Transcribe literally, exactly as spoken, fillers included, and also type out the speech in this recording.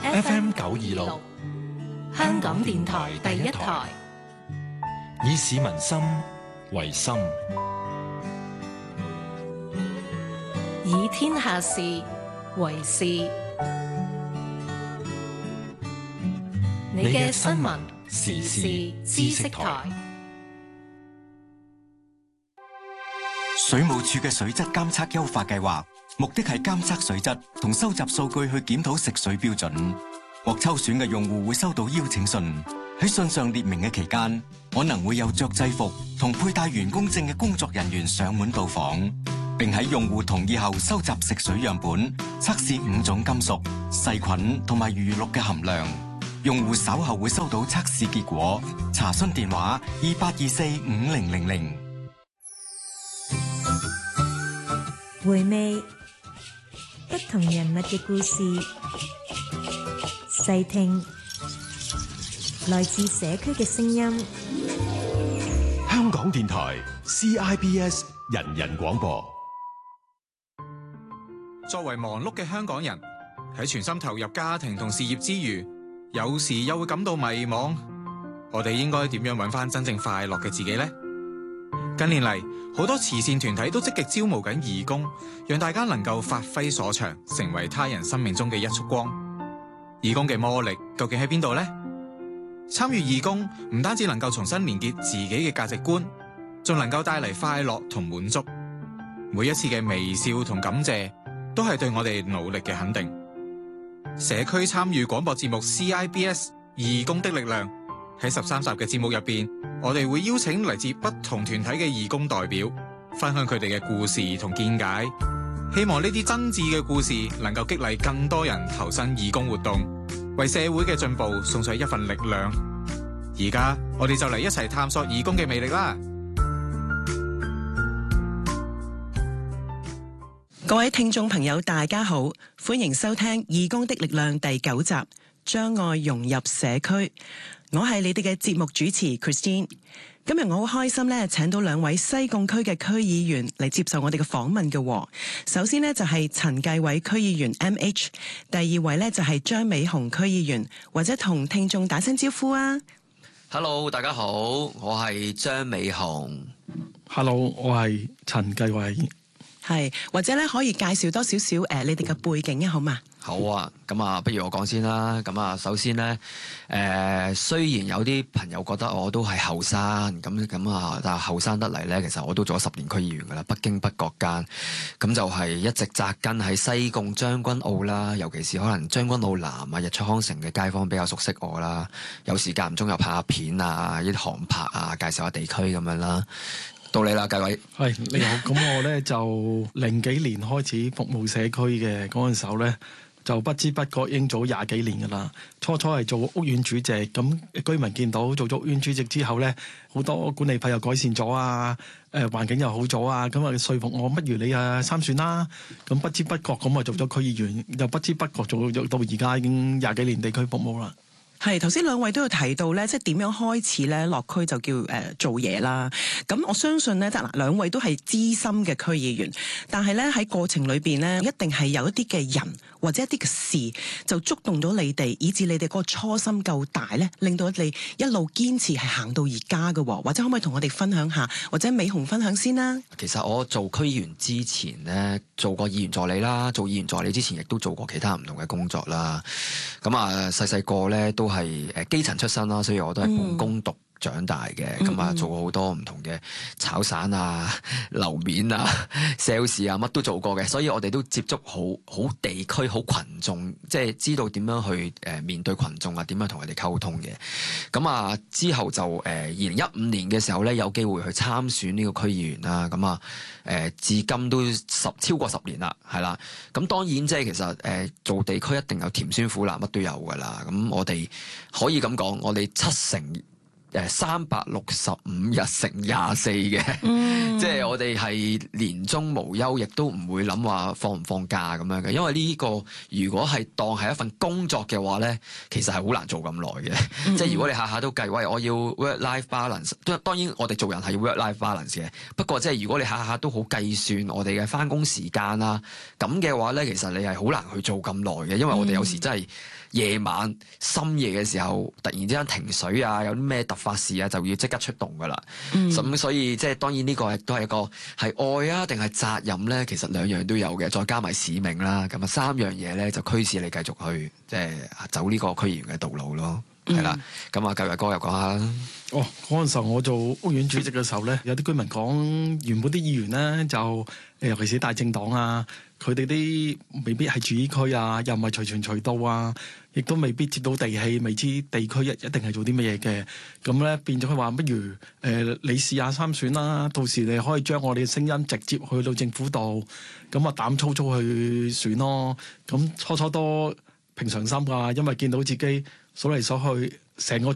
F M 九二六，香港電台第一台，以市民心為心， 以天下事為事。你嘅新聞時事知識台。 水務署嘅水質監測優化計劃，目的係監測水質同收集數據去檢討食水標準。獲抽選嘅用戶會收到邀請信，喺信上列明嘅期間，可能會有着制服同佩戴員工證嘅工作人員上門到訪，並喺用戶同意後收集食水樣本，測試五種金屬、細菌同埋餘氯嘅含量。用戶稍後會收到測試結果。查詢電話二八二四五零零零。 回味不同人物嘅故事，細聽來自社區嘅聲音。 香港電台 C I B S 人人廣播。 作為忙碌嘅香港人，喺全心投入家庭同事業之餘，有時又會感到迷茫。我哋應該點樣揾翻真正快樂嘅自己呢？近年嚟，好多慈善團體都積極招募緊義工，讓大家能夠發揮所長，成為他人生命中嘅一束光。義工嘅魔力究竟喺邊度呢？參與義工唔單止能夠重新連結自己嘅價值觀，仲能夠帶嚟快樂同滿足。每一次嘅微笑同感謝，都係對我哋努力嘅肯定。社區參與廣播節目 C I B S 義工的力量，喺十三集嘅節目入邊，我哋會邀請嚟自不同團體嘅義工代表，分享佢哋嘅故事同見解。希望呢啲真摯嘅故事能夠激勵更多人投身義工活動，為社會嘅進步送上一份力量。而家我哋就嚟一齊探索義工嘅魅力啦！ 各位聽眾朋友大家好，歡迎收聽《義工的力量》第九集，將愛融入社區。我係你哋嘅節目主持 Christine。今日我好開心咧，請到兩位西貢區嘅區議員嚟接受我哋嘅訪問嘅。首先呢，就係陳繼偉區議員 M H， 第二位呢，就係張美雄區議員，或者同聽眾打聲招呼啊。 Hello， 大家好，我係張美雄。 Hello， 我係陳繼偉。 係，或者咧可以介紹多少少誒你哋嘅背景啊，好嘛？ 好啊，咁啊，不如我講先啦。咁啊，首先咧，誒、呃、雖然有啲朋友覺得我都係後生，咁咁啊，但係後生得嚟咧，其實我都做咗十年區議員噶啦，不經不覺間，咁就係一直紮根喺西貢將軍澳啦，尤其是可能將軍澳南啊、日出康城嘅街坊比較熟悉我啦，有時間唔中又拍下片啊，一啲航拍啊，介紹下地區咁樣啦。到你啦，繼偉。 係你好，咁我咧就零幾年開始服務社區嘅，嗰陣時候咧，就不知不覺已經做廿幾年噶啦。初初係做屋苑主席，咁居民見到做咗屋苑主席之後咧，好多管理費又改善咗啊，誒環境又好咗啊，咁啊説服我，不如你啊參選啦。咁不知不覺咁啊做咗區議員，又不知不覺做到而家已經廿幾年地區服務啦。 係頭先兩位都有提到咧，即係點樣開始咧落區就叫誒、呃、做嘢啦。咁我相信咧，即係嗱兩位都係資深嘅區議員，但係咧喺過程裏邊咧，一定係有一啲嘅人或者一啲嘅事就觸動到你哋，以至你哋嗰個初心夠大咧，令到你一路堅持係行到而家嘅。或者可唔可以同我哋分享下，或者美雄分享先啦？ 其實我做區議員之前咧，做過議員助理啦，做議員助理之前亦都做過其他唔同嘅工作啦。咁啊，細細個咧都係誒基層出身啦，所以我都係半工讀長大嘅。咁啊、嗯，做過好多唔同嘅炒散啊、樓面啊、sales 啊，乜都做過嘅。所以我哋都接觸好好地區、好群眾，即係知道點樣去誒面對群眾啊，點樣同佢哋溝通嘅。咁啊，之後就誒二零一五年嘅時候咧，有機會去參選呢個區議員啦。咁啊誒，至今都十超過十年啦，係啦。咁當然即係其實誒做地區一定有甜酸苦辣，乜都有噶啦。咁我哋可以咁講，我哋七成誒三百六十五日乘廿四嘅，嗯、即係我哋係年終無休，亦都唔會諗話放唔放假咁樣嘅。因為呢個如果係當係一份工作嘅話咧，其實係好難做咁耐嘅。嗯、即係如果你下下都計，喂，我要 work-life balance，當然我哋做人係要 work-life balance 嘅。不過即係如果你下下都好計算我哋嘅返工時間啊，咁嘅話咧，其實你係好難去做咁耐嘅，因為我哋有時真係夜晚深夜嘅時候，突然之間停水啊，有啲咩突發事啊，就要即刻出動噶啦。咁、嗯、所以即係當然呢個亦都係一個係愛啊，定係責任咧？其實兩樣都有嘅，再加埋使命啦。咁啊三樣嘢咧就驅使你繼續去即係走呢個區議員嘅道路咯。係啦、嗯，咁啊，繼續哥又講下啦。 哦，嗰陣時候我做屋苑主席嘅時候咧，有啲居民講原本啲議員咧就尤其是大政黨啊，佢哋啲未必係住依區啊，又唔係隨傳隨到啊，亦都未必接到地氣，未知地區一一定係做啲乜嘢嘅。咁咧變咗佢話，不如誒、呃、你試下參選啦，到時你可以將我哋嘅聲音直接去到政府度，咁啊膽粗粗去選咯。咁初初都平常心㗎，因為見到自己數嚟數去成個